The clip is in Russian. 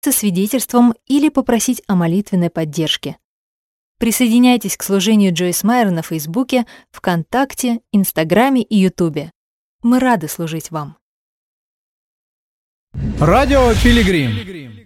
со свидетельством или попросить о молитвенной поддержке. Присоединяйтесь к служению Джойс Майер на Фейсбуке, ВКонтакте, Инстаграме и Ютубе. Мы рады служить вам. Радио Пилигрим.